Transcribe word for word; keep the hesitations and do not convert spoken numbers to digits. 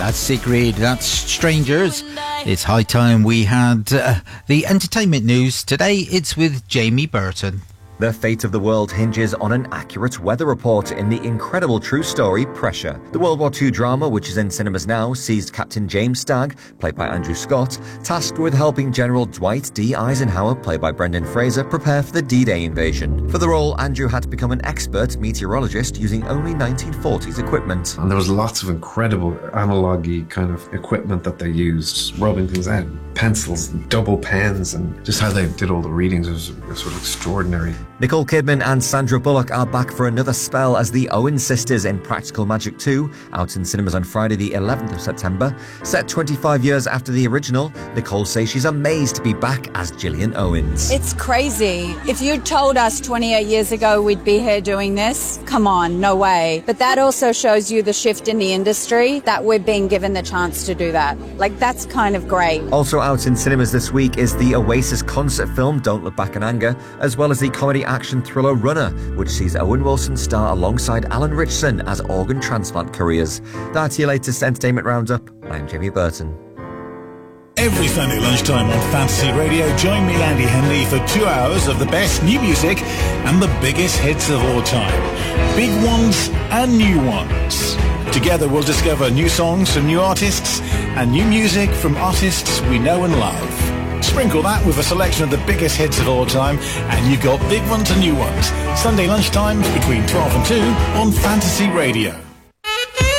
That's Sigrid, that's Strangers. It's high time we had uh, the entertainment news. Today it's with Jamie Burton. The fate of the world hinges on an accurate weather report in the incredible true story Pressure. The World War Two drama, which is in cinemas now, sees Captain James Stagg, played by Andrew Scott, tasked with helping General Dwight D. Eisenhower, played by Brendan Fraser, prepare for the D-Day invasion. For the role, Andrew had to become an expert meteorologist using only nineteen forties equipment. And there was lots of incredible analogue-y kind of equipment that they used, rubbing things out, pencils, and double pens, and just how they did all the readings was, was sort of extraordinary. Nicole Kidman and Sandra Bullock are back for another spell as the Owen sisters in Practical Magic two, out in cinemas on Friday the eleventh of September. Set twenty-five years after the original, Nicole says she's amazed to be back as Gillian Owens. It's crazy. If you'd told us twenty-eight years ago we'd be here doing this, come on, no way. But that also shows you the shift in the industry, that we're being given the chance to do that. Like, that's kind of great. Also out in cinemas this week is the Oasis concert film Don't Look Back in Anger, as well as the comedy action thriller Runner, which sees Owen Wilson star alongside Alan Ritchson as organ transplant couriers. That's your latest entertainment roundup. I'm Jamie Burton. Every Sunday lunchtime on Fantasy Radio, join me, Andy Henley, for two hours of the best new music and the biggest hits of all time. Big ones and new ones. Together we'll discover new songs from new artists and new music from artists we know and love. Sprinkle that with a selection of the biggest hits of all time, and you've got big ones and new ones. Sunday lunchtime between twelve and two on Fantasy Radio.